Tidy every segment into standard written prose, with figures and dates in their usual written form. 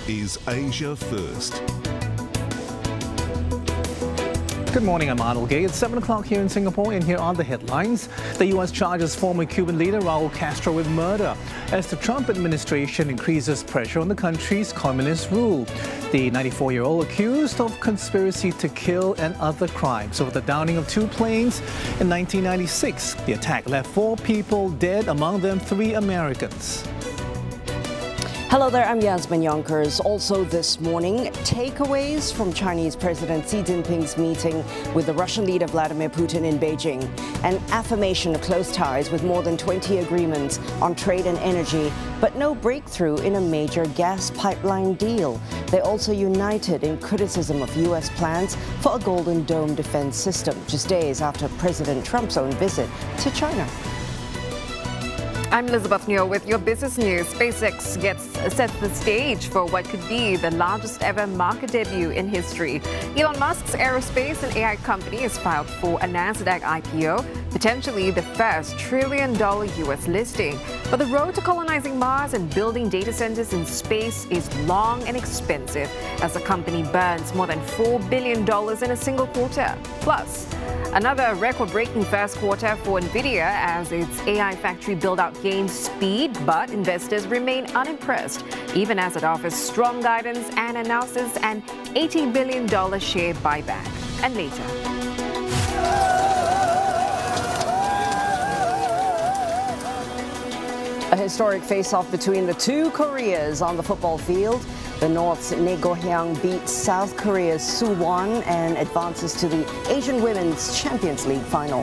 is Asia First. Good morning, I'm Arnold Gay. It's 7 o'clock here in Singapore, and here are the headlines. The U.S. charges former Cuban leader Raul Castro with murder as the Trump administration increases pressure on the country's communist rule. The 94-year-old accused of conspiracy to kill and other crimes over the downing of two planes in 1996. The attack left 4 people dead, among them 3 Americans. Hello there, I'm Yasmin Yonkers. Also this morning, takeaways from Chinese President Xi Jinping's meeting with the Russian leader Vladimir Putin in Beijing, an affirmation of close ties with more than 20 agreements on trade and energy, but no breakthrough in a major gas pipeline deal. They also united in criticism of U.S. plans for a Golden Dome defense system, just days after President Trump's own visit to China. I'm Elizabeth Newell with your business news. SpaceX sets the stage for what could be the largest ever market debut in history. Elon Musk's aerospace and AI company has filed for a NASDAQ IPO, potentially the first $1 trillion U.S. listing. But the road to colonizing Mars and building data centers in space is long and expensive, as the company burns more than $4 billion in a single quarter. Plus, another record-breaking first quarter for NVIDIA as its AI factory build-out gains speed, but investors remain unimpressed, even as it offers strong guidance and announces an $80 billion share buyback. And later, a historic face-off between the two Koreas on the football field. The North's Nae Go-hyang beats South Korea's Suwon and advances to the Asian Women's Champions League final.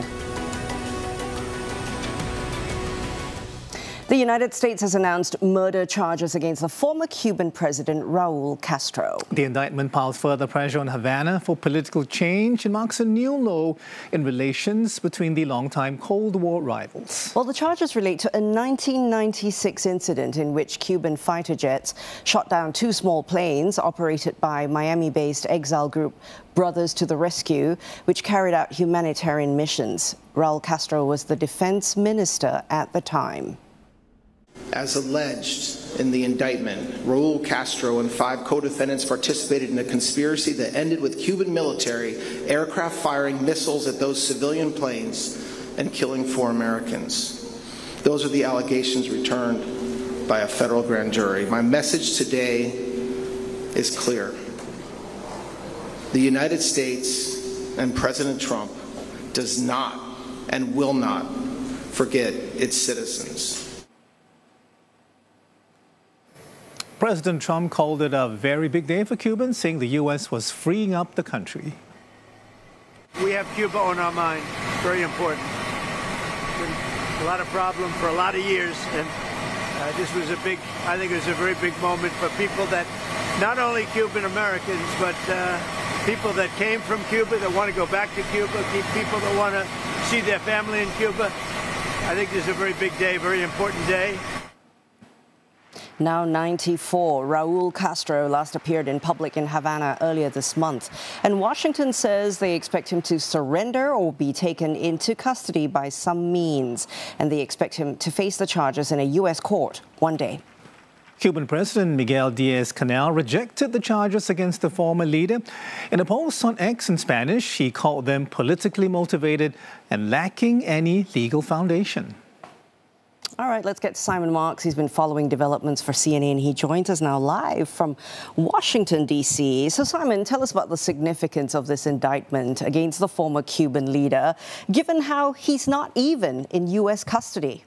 The United States has announced murder charges against the former Cuban president Raul Castro. The indictment piles further pressure on Havana for political change and marks a new low in relations between the longtime Cold War rivals. Well, the charges relate to a 1996 incident in which Cuban fighter jets shot down 2 small planes operated by Miami-based exile group Brothers to the Rescue, which carried out humanitarian missions. Raul Castro was the defense minister at the time. As alleged in the indictment, Raul Castro and 5 co-defendants participated in a conspiracy that ended with Cuban military aircraft firing missiles at those civilian planes and killing 4 Americans. Those are the allegations returned by a federal grand jury. My message today is clear. The United States and President Trump does not and will not forget its citizens. President Trump called it a very big day for Cubans, saying the U.S. was freeing up the country. We have Cuba on our mind. Very important. Been a lot of problem for a lot of years, and this was I think it was a very big moment for people that, not only Cuban Americans, but people that came from Cuba, that want to go back to Cuba, people that want to see their family in Cuba. I think this is a very big day, very important day. Now 94, Raul Castro last appeared in public in Havana earlier this month. And Washington says they expect him to surrender or be taken into custody by some means. And they expect him to face the charges in a U.S. court one day. Cuban President Miguel Diaz-Canel rejected the charges against the former leader. In a post on X in Spanish, he called them politically motivated and lacking any legal foundation. All right, let's get to Simon Marks. He's been following developments for CNN. He joins us now live from Washington, D.C. So, Simon, tell us about the significance of this indictment against the former Cuban leader, given how he's not even in U.S. custody.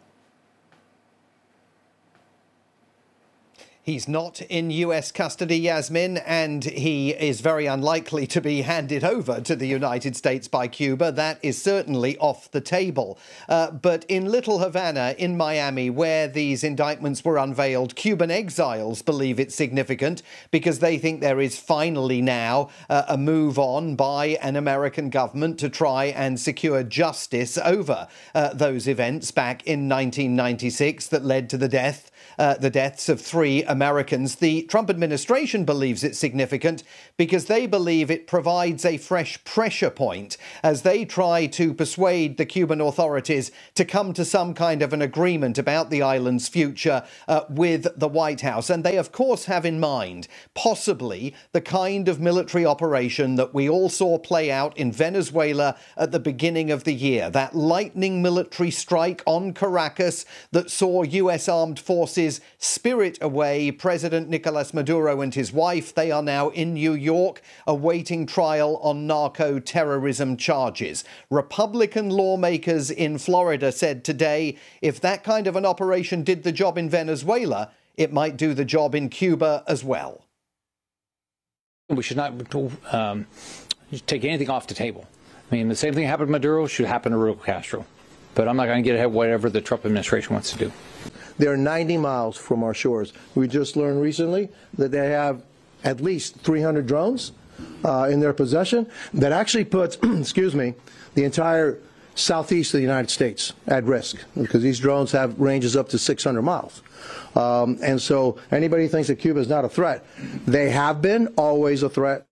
He's not in U.S. custody, Yasmin, and he is very unlikely to be handed over to the United States by Cuba. That is certainly off the table. But in Little Havana, in Miami, where these indictments were unveiled, Cuban exiles believe it's significant because they think there is finally now a move on by an American government to try and secure justice over those events back in 1996 that led to the death the deaths of 3 Americans. The Trump administration believes it's significant because they believe it provides a fresh pressure point as they try to persuade the Cuban authorities to come to some kind of an agreement about the island's future with the White House. And they, of course, have in mind possibly the kind of military operation that we all saw play out in Venezuela at the beginning of the year. That lightning military strike on Caracas that saw U.S. armed forces spirit away President Nicolas Maduro and his wife. They are now in New York awaiting trial on narco-terrorism charges. Republican lawmakers in Florida said today if that kind of an operation did the job in Venezuela, it might do the job in Cuba as well. We should not take anything off the table. I mean, the same thing happened to Maduro should happen to Raul Castro. But I'm not going to get ahead of whatever the Trump administration wants to do. They're 90 miles from our shores. We just learned recently that they have at least 300 drones in their possession. That actually puts, excuse me, the entire southeast of the United States at risk because these drones have ranges up to 600 miles. And so anybody who thinks that Cuba is not a threat, they have been always a threat.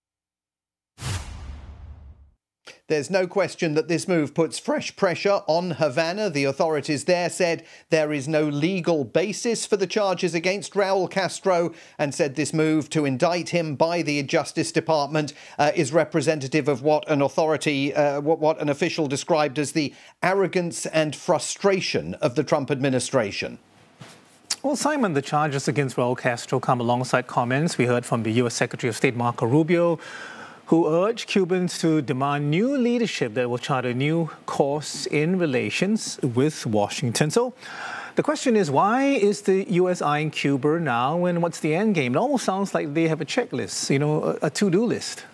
There's no question that this move puts fresh pressure on Havana. The authorities there said there is no legal basis for the charges against Raul Castro and said this move to indict him by the Justice Department is representative of what an authority, what an official described as the arrogance and frustration of the Trump administration. Well, Simon, the charges against Raul Castro come alongside comments we heard from the U.S. Secretary of State Marco Rubio, who urged Cubans to demand new leadership that will chart a new course in relations with Washington. So the question is, why is the U.S. eyeing Cuba now, and what's the end game? It almost sounds like they have a checklist, you know, a to-do list.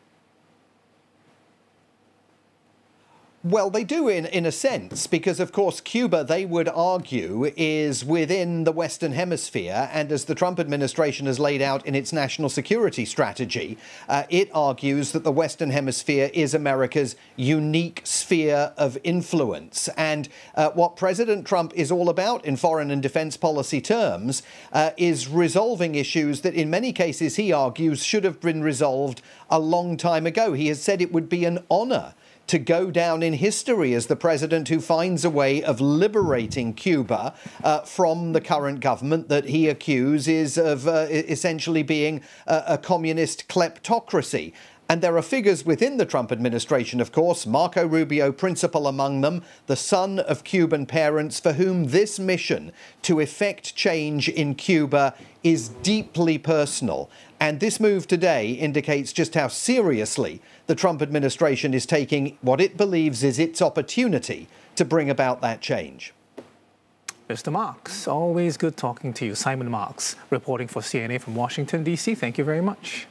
Well, they do in a sense, because, of course, Cuba, they would argue, is within the Western Hemisphere. And as the Trump administration has laid out in its national security strategy, it argues that the Western Hemisphere is America's unique sphere of influence. And what President Trump is all about in foreign and defense policy terms is resolving issues that in many cases, he argues, should have been resolved a long time ago. He has said it would be an honor to go down in history as the president who finds a way of liberating Cuba from the current government that he accuses of essentially being a communist kleptocracy. And there are figures within the Trump administration, of course, Marco Rubio principal among them, the son of Cuban parents for whom this mission to effect change in Cuba is deeply personal. And this move today indicates just how seriously the Trump administration is taking what it believes is its opportunity to bring about that change. Mr. Marks, always good talking to you. Simon Marks, reporting for CNA from Washington, D.C. Thank you very much.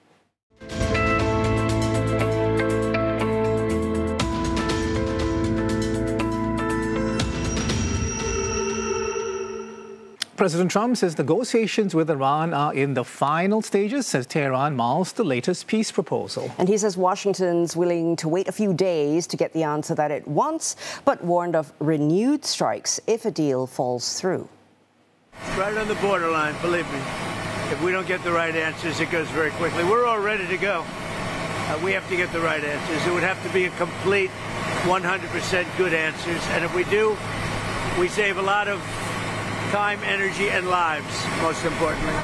President Trump says negotiations with Iran are in the final stages as Tehran mouths the latest peace proposal. And he says Washington's willing to wait a few days to get the answer that it wants, but warned of renewed strikes if a deal falls through. Right on the borderline, believe me. If we don't get the right answers, it goes very quickly. We're all ready to go. We have to get the right answers. It would have to be a complete 100% good answers. And if we do, we save a lot of time, energy, and lives, most importantly.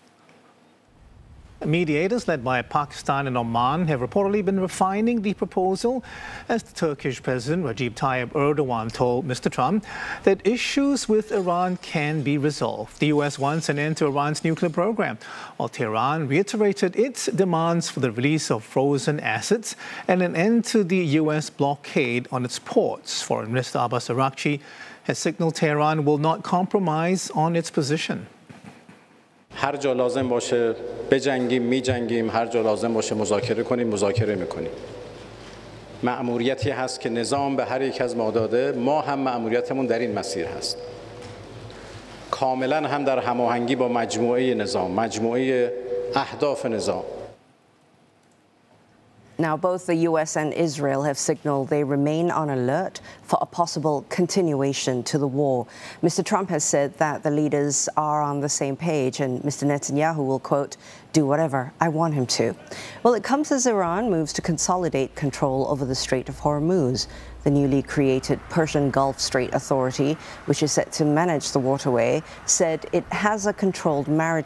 Mediators led by Pakistan and Oman have reportedly been refining the proposal as the Turkish President Recep Tayyip Erdogan told Mr. Trump that issues with Iran can be resolved. The U.S. wants an end to Iran's nuclear program, while Tehran reiterated its demands for the release of frozen assets and an end to the U.S. blockade on its ports. Foreign Minister Abbas Araghchi has signaled Tehran will not compromise on its position. هر جا لازم باشه بجنگیم میجنگیم هر جا لازم باشه مذاکره کنیم مذاکره میکنیم مأموریتی هست که نظام به هر یک از ما داده ما هم مأموریتمون در این مسیر هست کاملا هم در هماهنگی با مجموعه نظام مجموعه اهداف نظام Now, both the U.S. and Israel have signaled they remain on alert for a possible continuation to the war. Mr. Trump has said that the leaders are on the same page, and Mr. Netanyahu will, quote, do whatever I want him to. Well, it comes as Iran moves to consolidate control over the Strait of Hormuz. The newly created Persian Gulf Strait Authority, which is set to manage the waterway, said it has a controlled maritime